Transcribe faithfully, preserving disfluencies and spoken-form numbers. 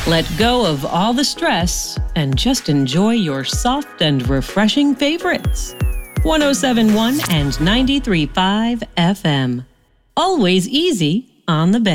Let go of all the stress and just enjoy your soft and refreshing favorites. one oh seven point one and ninety-three point five F M. Always easy on the band.